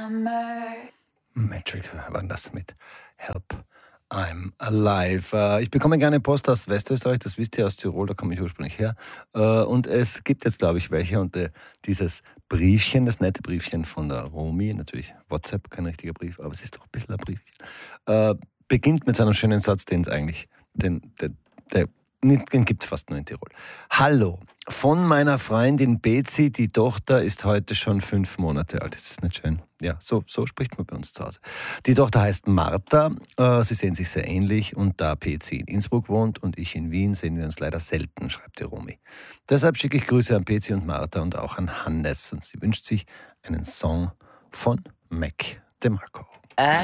Metric waren das mit Help, I'm Alive. Ich bekomme gerne Post aus Westösterreich, das wisst ihr, aus Tirol, da komme ich ursprünglich her. Und es gibt jetzt, glaube ich, welche. Und dieses Briefchen, das nette Briefchen von der Romy, natürlich WhatsApp, kein richtiger Brief, aber es ist doch ein bisschen ein Briefchen, beginnt mit so einem schönen Satz, den es eigentlich, den gibt es fast nur in Tirol. Hallo, von meiner Freundin Bezi, die Tochter ist heute schon 5 Monate alt. Ist das nicht schön? Ja, so spricht man bei uns zu Hause. Die Tochter heißt Martha, sie sehen sich sehr ähnlich und da Bezi in Innsbruck wohnt und ich in Wien, sehen wir uns leider selten, schreibt die Romy. Deshalb schicke ich Grüße an Bezi und Martha und auch an Hannes und sie wünscht sich einen Song von Mac DeMarco.